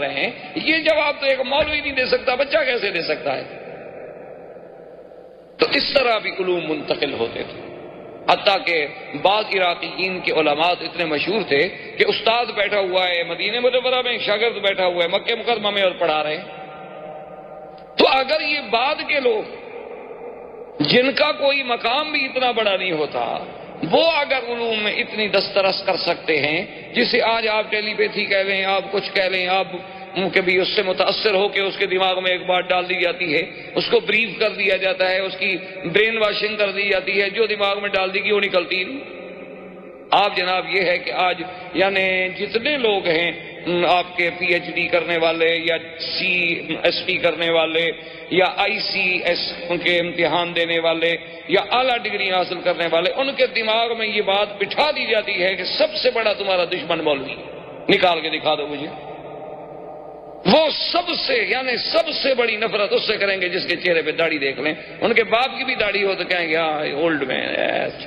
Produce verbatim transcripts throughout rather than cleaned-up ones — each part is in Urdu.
رہے ہیں، یہ جواب تو ایک مولوی نہیں دے سکتا، بچہ کیسے دے سکتا ہے؟ تو اس طرح بھی علوم منتقل ہوتے تھے، حتیٰ کہ بعض عراقیین کے علماء اتنے مشہور تھے کہ استاد بیٹھا ہوا ہے مدینہ منورہ میں، شاگرد بیٹھا ہوا ہے مکہ مکرمہ میں اور پڑھا رہے ہیں۔ تو اگر یہ بعد کے لوگ جن کا کوئی مقام بھی اتنا بڑا نہیں ہوتا، وہ اگر علوم میں اتنی دسترس کر سکتے ہیں، جسے آج آپ ٹیلی پیتھی کہہ لیں، آپ کچھ کہہ لیں، آپ کبھی اس سے متاثر ہو کے اس کے دماغ میں ایک بات ڈال دی جاتی ہے، اس کو بریف کر دیا جاتا ہے، اس کی برین واشنگ کر دی جاتی ہے، جو دماغ میں ڈال دی گئی وہ نکلتی نہیں۔ آپ جناب یہ ہے کہ آج یعنی جتنے لوگ ہیں آپ کے پی ایچ ڈی کرنے والے یا سی ایس پی کرنے والے یا آئی سی ایس کے امتحان دینے والے یا اعلیٰ ڈگری حاصل کرنے والے، ان کے دماغ میں یہ بات بٹھا دی جاتی ہے کہ سب سے بڑا تمہارا دشمن مولوی، نکال کے دکھا دو مجھے۔ وہ سب سے یعنی سب سے بڑی نفرت اس سے کریں گے جس کے چہرے پہ داڑھی دیکھ لیں، ان کے باپ کی بھی داڑھی ہو تو کہیں گے ہاں اولڈ مین۔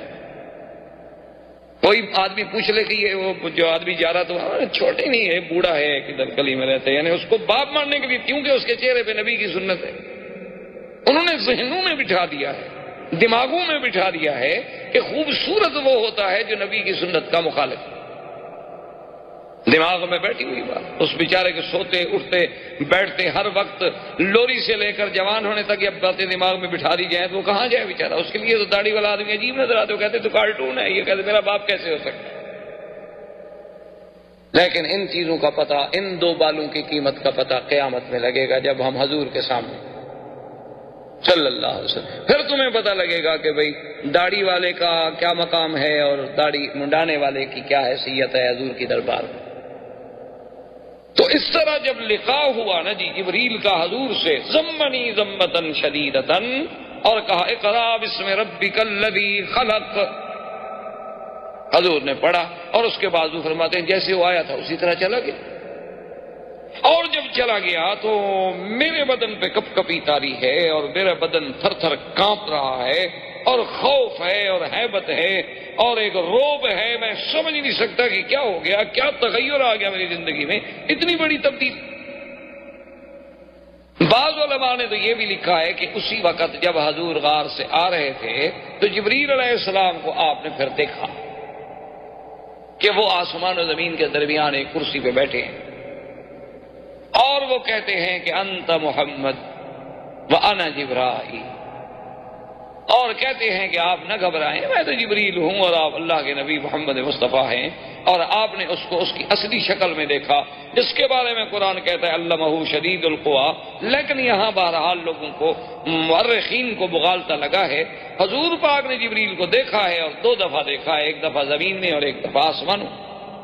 کوئی آدمی پوچھ لے کہ یہ وہ جو آدمی جا رہا تو چھوٹے نہیں ہے، بوڑھا ہے، کدھر گلی میں رہتے، یعنی اس کو باپ ماننے کے لیے، کیونکہ اس کے چہرے پہ نبی کی سنت ہے۔ انہوں نے ذہنوں میں بٹھا دیا ہے، دماغوں میں بٹھا دیا ہے کہ خوبصورت وہ ہوتا ہے جو نبی کی سنت کا مخالف ہے۔ دماغ میں بیٹھی ہوئی بات، اس بیچارے کے سوتے اٹھتے بیٹھتے ہر وقت لوری سے لے کر جوان ہونے تک یہ باتیں دماغ میں بٹھا دی جائیں تو وہ کہاں جائے بیچارہ؟ اس کے لیے تو داڑھی والا آدمی عجیب نظر آتے، وہ کہتے تو کارٹون ہے، یہ کہتے میرا باپ کیسے ہو سکتا ہے؟ لیکن ان چیزوں کا پتہ، ان دو بالوں کی قیمت کا پتہ قیامت میں لگے گا جب ہم حضور کے سامنے صلی اللہ علیہ وسلم، پھر تمہیں پتہ لگے گا کہ بھئی داڑھی والے کا کیا مقام ہے اور داڑھی منڈانے والے کی کیا حیثیت ہے حضور کی دربار میں۔ تو اس طرح جب لقاء ہوا نا جی جبریل کا حضور سے، ضمنی ضمۃ شدیدۃ، اور کہا اقرأ باسم ربک الذی خلق، حضور نے پڑھا اور اس کے بعد وہ فرماتے ہیں جیسے وہ آیا تھا اسی طرح چلا گیا۔ اور جب چلا گیا تو میرے بدن پہ کپ کپی تاری ہے اور میرا بدن تھر تھر کانپ رہا ہے اور خوف ہے اور ہیبت ہے اور ایک روب ہے، میں سمجھ نہیں سکتا کہ کیا ہو گیا، کیا تغیر آ گیا میری زندگی میں، اتنی بڑی تبدیلی۔ بعض علماء نے تو یہ بھی لکھا ہے کہ اسی وقت جب حضور غار سے آ رہے تھے تو جبریل علیہ السلام کو آپ نے پھر دیکھا کہ وہ آسمان و زمین کے درمیان ایک کرسی پہ بیٹھے ہیں اور وہ کہتے ہیں کہ انت محمد وانا جبرائیل، اور کہتے ہیں کہ آپ نہ گھبرائیں، میں تو جبریل ہوں اور آپ اللہ کے نبی محمد مصطفیٰ ہیں۔ اور آپ نے اس کو اس کی اصلی شکل میں دیکھا جس کے بارے میں قرآن کہتا ہے علمہ شدید القویٰ، لیکن یہاں بہرحال لوگوں کو مورخین کو مغالطہ لگا ہے۔ حضور پاک نے جبریل کو دیکھا ہے اور دو دفعہ دیکھا ہے، ایک دفعہ زمین میں اور ایک دفعہ آسمان میں۔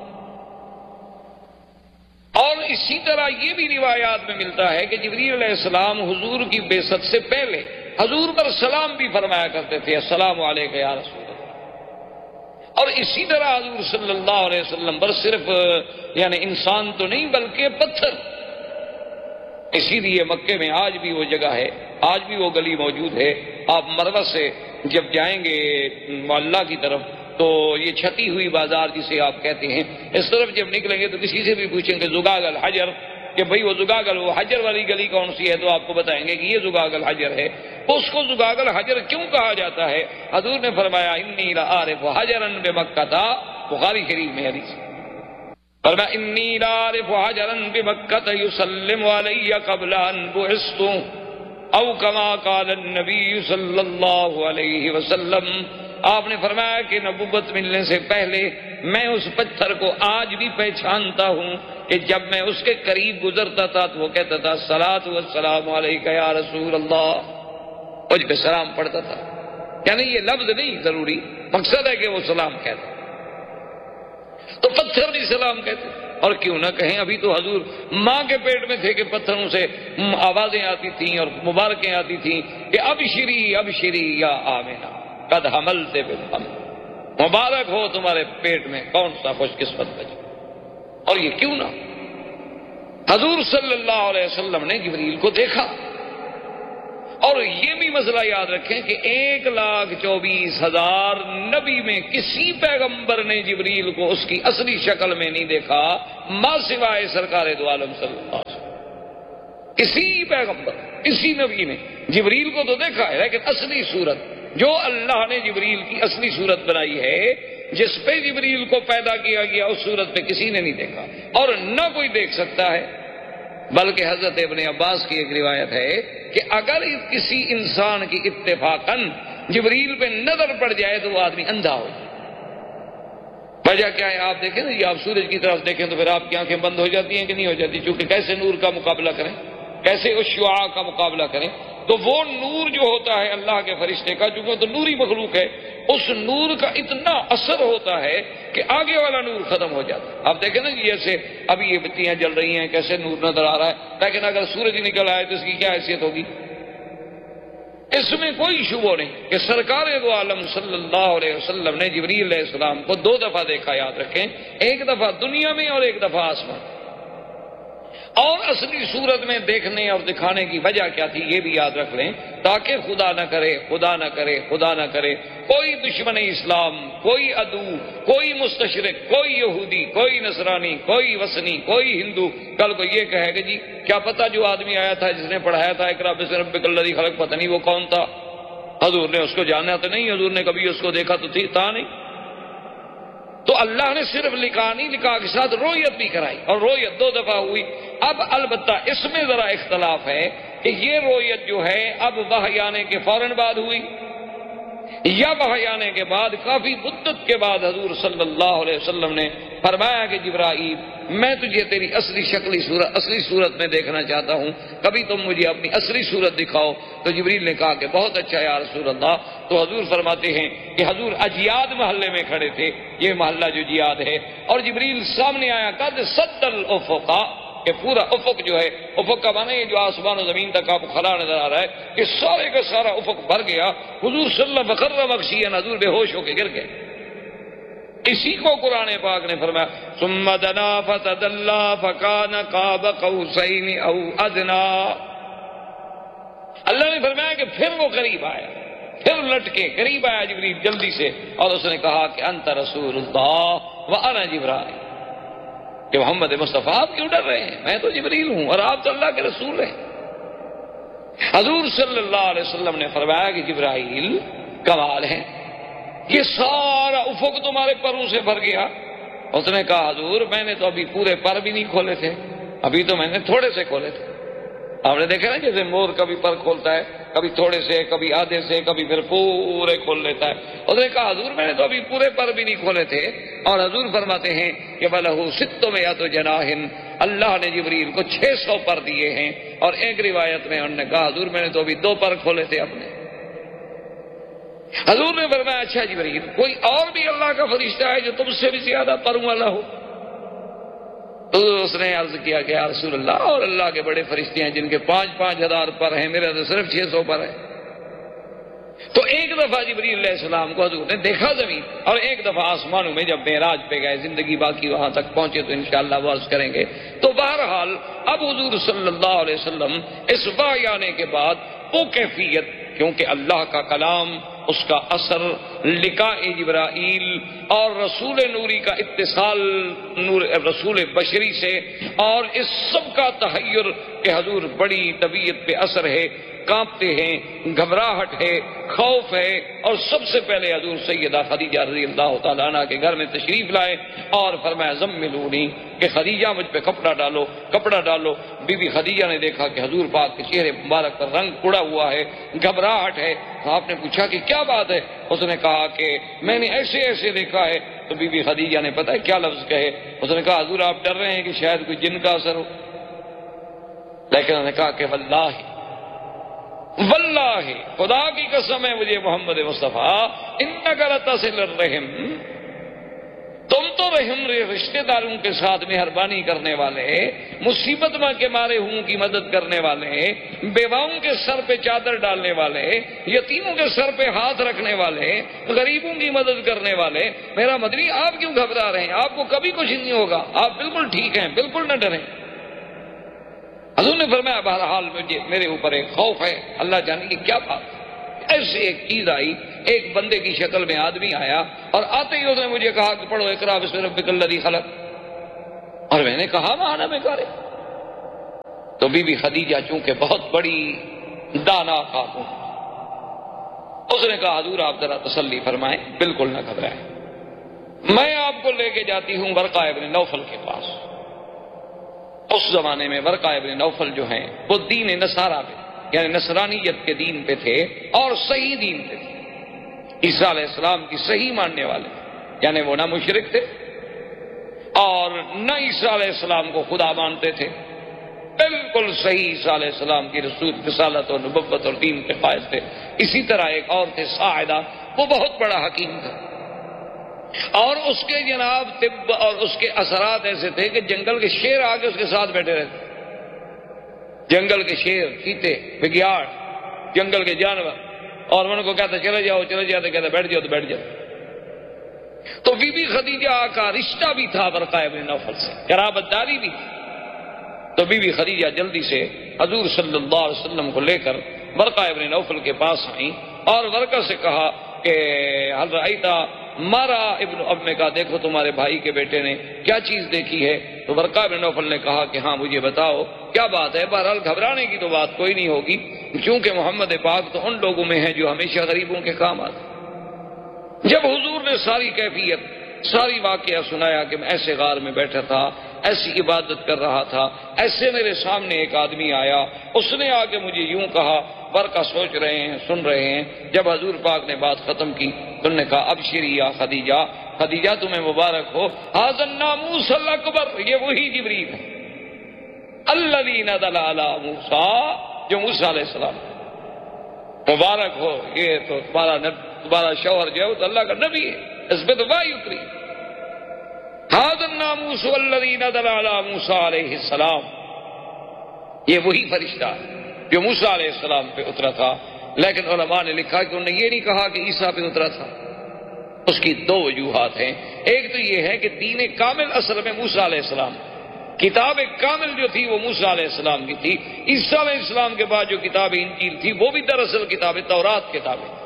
اور اسی طرح یہ بھی روایات میں ملتا ہے کہ جبریل علیہ السلام حضور کی بعثت سے پہلے حضور پر سلام بھی فرمایا کرتے تھے، السلام علیکم یا رسول اللہ۔ اور اسی طرح حضور صلی اللہ علیہ وسلم پر صرف یعنی انسان تو نہیں بلکہ پتھر، اسی لیے مکے میں آج بھی وہ جگہ ہے، آج بھی وہ گلی موجود ہے۔ آپ مروہ سے جب جائیں گے معلیٰ کی طرف تو یہ چھتی ہوئی بازار جسے آپ کہتے ہیں، اس طرف جب نکلیں گے تو کسی سے بھی پوچھیں گے زگاگ الحجر کہ بھئی وہ زگاگ وہ حجر والی گلی کون سی ہے، تو آپ کو بتائیں گے کہ یہ زگاگ الحجر ہے۔ اس کو زگاگ الحجر کیوں کہا جاتا ہے؟ حضور نے فرمایا انی لعارف حجرا بمکہ، بخاری شریف میں حدیث فرمایا انی لعارف حجرا بمکہ یسلم علی قبل ان بعثت او کما قال النبی صلی اللہ علیہ وسلم۔ آپ نے فرمایا کہ نبوت ملنے سے پہلے میں اس پتھر کو آج بھی پہچانتا ہوں کہ جب میں اس کے قریب گزرتا تھا تو وہ کہتا تھا الصلاۃ والسلام علیک یا رسول اللہ، مجھ پہ سلام پڑھتا تھا۔ یعنی یہ لفظ نہیں ضروری، مقصد ہے کہ وہ سلام کہتا، تو پتھر بھی سلام کہتے۔ اور کیوں نہ کہیں، ابھی تو حضور ماں کے پیٹ میں تھے کہ پتھروں سے آوازیں آتی تھیں اور مبارکیں آتی تھیں کہ ابشری ابشری یا آمنہ قد حملت بالحمل، مبارک ہو تمہارے پیٹ میں کون سا خوش قسمت بچہ۔ اور یہ کیوں نہ، حضور صلی اللہ علیہ وسلم نے جبریل کو دیکھا۔ اور یہ بھی مسئلہ یاد رکھیں کہ ایک لاکھ چوبیس ہزار نبی میں کسی پیغمبر نے جبریل کو اس کی اصلی شکل میں نہیں دیکھا ماں سوائے سرکار دو عالم صلی اللہ علیہ وسلم۔ کسی پیغمبر کسی نبی نے جبریل کو تو دیکھا ہے، لیکن اصلی صورت جو اللہ نے جبریل کی اصلی صورت بنائی ہے، جس پہ جبریل کو پیدا کیا گیا، اس صورت پہ کسی نے نہیں دیکھا اور نہ کوئی دیکھ سکتا ہے۔ بلکہ حضرت ابن عباس کی ایک روایت ہے کہ اگر کسی انسان کی اتفاقاً جبریل پہ نظر پڑ جائے تو وہ آدمی اندھا ہو جائے۔ وجہ کیا ہے؟ آپ دیکھیں نا، یہ آپ سورج کی طرف دیکھیں تو پھر آپ کی آنکھیں بند ہو جاتی ہیں کہ نہیں ہو جاتی؟ چونکہ کیسے نور کا مقابلہ کریں، کیسے اس شعاع کا مقابلہ کریں؟ تو وہ نور جو ہوتا ہے اللہ کے فرشتے کا، چونکہ وہ تو نوری مخلوق ہے، اس نور کا اتنا اثر ہوتا ہے کہ آگے والا نور ختم ہو جاتا ہے۔ آپ دیکھیں نا جی، جیسے ابھی یہ بتیاں جل رہی ہیں، کیسے نور نظر آ رہا ہے، لیکن اگر سورج نکل آئے تو اس کی کیا حیثیت ہوگی؟ اس میں کوئی شبہ نہیں کہ سرکار دو عالم صلی اللہ علیہ وسلم نے جبریل علیہ السلام کو دو دفعہ دیکھا، یاد رکھیں، ایک دفعہ دنیا میں اور ایک دفعہ آسمان۔ اور اصلی صورت میں دیکھنے اور دکھانے کی وجہ کیا تھی یہ بھی یاد رکھ لیں، تاکہ خدا نہ کرے خدا نہ کرے خدا نہ کرے کوئی دشمن اسلام، کوئی عدو، کوئی مستشرق، کوئی یہودی، کوئی نصرانی، کوئی وثنی، کوئی ہندو کل کو یہ کہے کہ جی کیا پتہ جو آدمی آیا تھا جس نے پڑھایا تھا اقرا باسم ربک الذی خلق، پتہ نہیں وہ کون تھا، حضور نے اس کو جانا تو نہیں، حضور نے کبھی اس کو دیکھا تو تھی تھا نہیں۔ تو اللہ نے صرف لکھا نہیں، لکھا کے ساتھ رویت بھی کرائی، اور رویت دو دفعہ ہوئی۔ اب البتہ اس میں ذرا اختلاف ہے کہ یہ رویت جو ہے اب وحی آنے کے فوراً بعد ہوئی یا وحی آنے کے بعد کافی مدت کے بعد حضور صلی اللہ علیہ وسلم نے فرمایا کہ جبرائیل میں تجھے تیری اصلی شکلی صورت اصلی صورت میں دیکھنا چاہتا ہوں، کبھی تم مجھے اپنی اصلی صورت دکھاؤ۔ تو جبریل نے کہا کہ بہت اچھا یا رسول اللہ۔ تو حضور فرماتے ہیں کہ حضور اجیاد محلے میں کھڑے تھے، یہ محلہ جو جیاد ہے، اور جبریل سامنے آیا، قد سد الافق، کہ پورا افق جو ہے، افق کا معنی ہے جو آسمان و زمین تک آپ کو کھلا نظر آ رہا ہے، کہ سارے کا سارا افق بھر گیا۔ حضور صلی اللہ علیہ وسلم مغشیاً، حضور بے ہوش ہو کے گر گئے۔ اسی کو قرآن پاک نے فرمایا ثم دنا فتدلى فكان قاب قوسين او ادنى، اللہ نے فرمایا کہ پھر وہ قریب آیا، پھر لٹ کے قریب آیا جبریل جلدی سے، اور اس نے کہا کہ انت رسول اللہ وانا جبرائیل، کہ محمد مصطفیٰ آپ کیوں ڈر رہے ہیں؟ میں تو جبریل ہوں اور آپ تو اللہ کے رسول ہیں۔ حضور صلی اللہ علیہ وسلم نے فرمایا کہ جبرائیل کمال ہے، یہ سارا افق تمہارے پروں سے بھر گیا۔ اس نے کہا حضور میں نے تو ابھی پورے پر بھی نہیں کھولے تھے، ابھی تو میں نے تھوڑے سے کھولے تھے۔ آپ نے دیکھا نا جیسے مور کبھی پر کھولتا ہے، کبھی تھوڑے سے، کبھی آدھے سے، کبھی پھر پورے کھول لیتا ہے۔ اس نے کہا حضور میں نے تو ابھی پورے پر بھی نہیں کھولے تھے۔ اور حضور فرماتے ہیں کہ وَلَهُ سِتُّ مِائَةُ جَنَاحٍ، اللہ نے جبریل کو چھ سو پر دیے ہیں۔ اور ایک روایت میں انہوں نے کہا حضور میں نے تو ابھی دو پر کھولے تھے اپنے۔ حضور نے فرمایا اچھا جبریل کوئی اور بھی اللہ کا فرشتہ ہے جو تم سے بھی زیادہ پروں والا ہو؟ تو اس نے عرض کیا کہ یا رسول اللہ اور اللہ کے بڑے فرشتے ہیں جن کے پانچ پانچ ہزار پر ہیں، میرا تو صرف چھ سو پر ہے۔ تو ایک دفعہ جبریل علیہ السلام کو حضور نے دیکھا زمین، اور ایک دفعہ آسمانوں میں جب معراج پہ گئے، زندگی باقی وہاں تک پہنچے تو انشاءاللہ وہ عرض کریں گے۔ تو بہرحال اب حضور صلی اللہ علیہ وسلم اس وحی آنے کے بعد وہ کیفیت، کیونکہ اللہ کا کلام، اس کا اثر، لقاء جبرائیل اور رسول نوری کا اتصال نور رسول بشری سے، اور اس سب کا تحیر کہ حضور بڑی طبیعت پہ اثر ہے، کانپتے ہیں، گھبراہٹ ہے، خوف ہے، اور سب سے پہلے حضور سیدہ خدیجہ رضی اللہ تعالیٰ عنہ کے گھر میں تشریف لائے اور فرمایا زملونی، کہ خدیجہ مجھ پہ کپڑا ڈالو کپڑا ڈالو۔ بی بی خدیجہ نے دیکھا کہ حضور پاک کے چہرے مبارک پر رنگ اڑا ہوا ہے، گھبراہٹ ہے۔ تو آپ نے پوچھا کہ کیا بات ہے؟ اس نے کہا کہ میں نے ایسے ایسے دیکھا ہے۔ تو بی بی خدیجہ نے پتہ ہے کیا لفظ کہے؟ اس نے کہا حضور آپ ڈر رہے ہیں کہ شاید کوئی جن کا اثر ہو؟ لیکن انہوں نے کہا کہ واللہ واللہ خدا کی قسم ہے مجھے محمد مصطفیٰ انک لتصل الرحم، تم تو رحم رشتے داروں کے ساتھ مہربانی کرنے والے، مصیبت میں کے مارے ہوں کی مدد کرنے والے، بیواؤں کے سر پہ چادر ڈالنے والے، یتیموں کے سر پہ ہاتھ رکھنے والے، غریبوں کی مدد کرنے والے۔ میرا مدنی آپ کیوں گھبرا رہے ہیں؟ آپ کو کبھی کچھ نہیں ہوگا، آپ بالکل ٹھیک ہیں، بالکل نہ ڈریں۔ حضور نے فرمایا بہرحال مجھے میرے اوپر ایک خوف ہے، اللہ جانے کی کیا بات۔ ایسے ایک چیز آئی، ایک بندے کی شکل میں آدمی آیا، اور آتے ہی اس نے مجھے کہا کہ پڑھو اقرا باسم ربک الذی خلق، اور میں نے کہا مانا میں کرے۔ تو تو بی بی خدیجہ چونکہ بہت بڑی دانا خاتون، اس نے کہا حضور آپ ذرا تسلی فرمائیں، بالکل نہ گھبرائیں، میں آپ کو لے کے جاتی ہوں ورقہ ابن نوفل کے پاس۔ اس زمانے میں ورقہ ابن نوفل جو ہیں وہ دین نصارہ پہ، یعنی نصرانیت کے دین پہ تھے اور صحیح دین پہ تھے، عیسیٰ علیہ السلام کی صحیح ماننے والے، یعنی وہ نہ مشرک تھے اور نہ عیسیٰ علیہ السلام کو خدا مانتے تھے، بالکل صحیح عیسیٰ علیہ السلام کی رسول رسالت اور نبوت اور دین کے قائل تھے۔ اسی طرح ایک اور تھے ساعدہ، وہ بہت بڑا حکیم تھا اور اس کے جناب طب اور اس کے اثرات ایسے تھے کہ جنگل کے شیر آگے اس کے ساتھ بیٹھے رہتے، جنگل کے شیر، چیتے، بگیاڑ، جنگل کے جانور، اور ان کو کہتا چلے جاؤ چلے جاؤ، تو کہتا بیٹھ جاؤ تو بیٹھ جاؤ۔ تو بی بی خدیجہ کا رشتہ بھی تھا ورقہ ابن نوفل سے، قرابت داری بھی تھی۔ تو بی بی خدیجہ جلدی سے حضور صلی اللہ علیہ وسلم کو لے کر ورقہ ابن نوفل کے پاس آئیں اور ورقہ سے کہا کہ حل رأیت مارا ابن اب نے کہا دیکھو تمہارے بھائی کے بیٹے نے کیا چیز دیکھی ہے؟ تو ورقہ ابن نوفل نے کہا کہ ہاں مجھے بتاؤ کیا بات ہے؟ بہرحال گھبرانے کی تو بات کوئی نہیں ہوگی، چونکہ محمد پاک تو ان لوگوں میں ہیں جو ہمیشہ غریبوں کے کام آتے۔ جب حضور نے ساری کیفیت، ساری واقعہ سنایا کہ میں ایسے غار میں بیٹھا تھا، ایسی عبادت کر رہا تھا، ایسے میرے سامنے ایک آدمی آیا، اس نے آ کے مجھے یوں کہا، ورقہ سوچ رہے ہیں، سن رہے ہیں۔ جب حضور پاک نے بات ختم کی تو انہوں نے کہا ابشری یا خدیجہ، خدیجہ تمہیں مبارک ہو، ھذا الناموس الاکبر، یہ وہی جبریل ہے الذی نزل علی موسیٰ، جو موسیٰ علیہ السلام، مبارک ہو، یہ تو تمہارا تمہارا شوہر جو ہے وہ تو اللہ کا نبی ہے، اس پہ تو وحی اتری۔ ھذا الناموس الذی نزل علی موسیٰ علیہ السلام، یہ وہی فرشتہ ہے جو موسیٰ علیہ السلام پہ اترا تھا۔ لیکن علماء نے لکھا کہ انہوں نے یہ نہیں کہا کہ عیسیٰ پہ اترا تھا۔ اس کی دو وجوہات ہیں، ایک تو یہ ہے کہ دین کامل اصل میں موسیٰ علیہ السلام، کتاب کامل جو تھی وہ موسیٰ علیہ السلام کی تھی، عیسیٰ علیہ السلام کے بعد جو کتاب انجیل تھی وہ بھی دراصل کتاب تورات کتاب ہے۔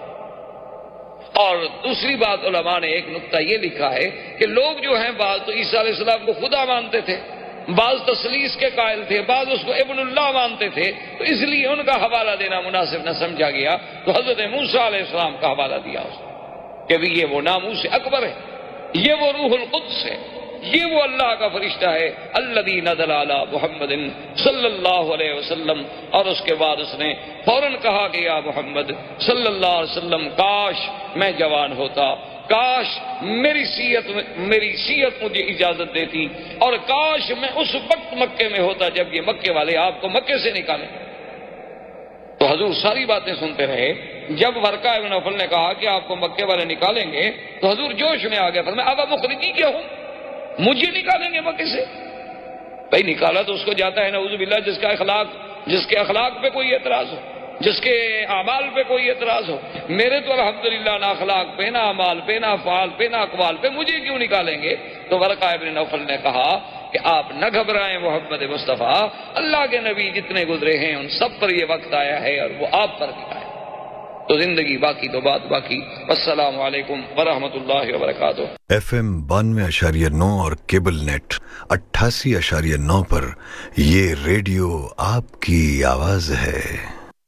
اور دوسری بات علماء نے ایک نقطہ یہ لکھا ہے کہ لوگ جو ہیں بعض تو عیسیٰ علیہ السلام کو خدا مانتے تھے، بعض تثلیث کے قائل تھے، بعض اس کو ابن اللہ مانتے تھے، تو اس لیے ان کا حوالہ دینا مناسب نہ سمجھا گیا، تو حضرت موسیٰ علیہ السلام کا حوالہ دیا اس نے کہ بھی یہ وہ ناموس اکبر ہے، یہ وہ روح القدس ہے، یہ وہ اللہ کا فرشتہ ہے الذی نزل علی محمد صلی اللہ علیہ وسلم۔ اور اس کے بعد اس نے فوراً کہا کہ یا محمد صلی اللہ علیہ وسلم، کاش میں جوان ہوتا، کاش میری صحت میری صحت مجھے اجازت دیتی، اور کاش میں اس وقت مکے میں ہوتا جب یہ مکے والے آپ کو مکے سے نکالیں۔ تو حضور ساری باتیں سنتے رہے۔ جب ورقہ ابن نوفل نے کہا کہ آپ کو مکے والے نکالیں گے تو حضور جوش میں آ گئے، فرمایا اب مخرجی کیا ہوں، مجھے نکالیں گے مکے سے؟ بھائی نکالا تو اس کو جاتا ہے نعوذ باللہ جس کا اخلاق جس کے اخلاق پہ کوئی اعتراض ہو، جس کے اعمال پہ کوئی اعتراض ہو۔ میرے تو الحمدللہ نہ اخلاق پہ، نہ اعمال پہ، نہ افعال پہ، نہ اقوال پہ، مجھے کیوں نکالیں گے؟ تو ورقہ ابن نوفل نے کہا کہ آپ نہ گھبرائیں محمد مصطفیٰ، اللہ کے نبی جتنے گزرے ہیں ان سب پر یہ وقت آیا ہے اور وہ آپ پر بھی آیا، تو زندگی باقی تو بات باقی۔ السلام علیکم ورحمۃ اللہ وبرکاتہ۔ ایف ایم بانوے اشاریہ نو اور کیبل نیٹ اٹھاسی اشاریہ نو پر یہ ریڈیو آپ کی آواز ہے۔